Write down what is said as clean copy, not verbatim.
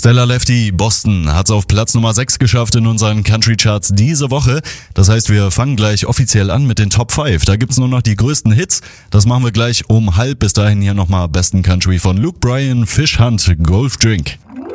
Stella Lefty, Boston, hat's auf Platz Nummer 6 geschafft in unseren Country Charts diese Woche. Das heißt, wir fangen gleich offiziell an mit den Top 5. Da gibt's nur noch die größten Hits. Das machen wir gleich um halb. Bis dahin hier nochmal besten Country von Luke Bryan, Fish Hunt, Golf Drink.